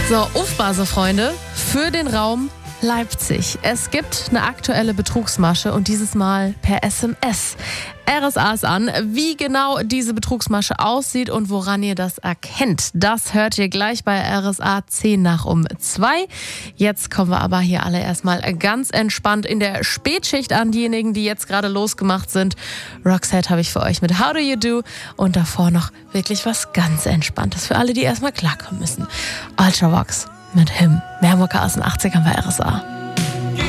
So, Aufbase, Freunde, für den Raum Leipzig. Es gibt eine aktuelle Betrugsmasche und dieses Mal per SMS. RSA ist an. Wie genau diese Betrugsmasche aussieht und woran ihr das erkennt, das hört ihr gleich bei RSA 10 nach um 2. Jetzt kommen wir aber hier alle erstmal ganz entspannt in der Spätschicht an. Diejenigen, die jetzt gerade losgemacht sind. Roxette habe ich für euch mit How Do You Do und davor noch wirklich was ganz Entspanntes für alle, die erstmal klarkommen müssen. Ultravox mit Him. Mehr Mucke aus den 80ern bei RSA.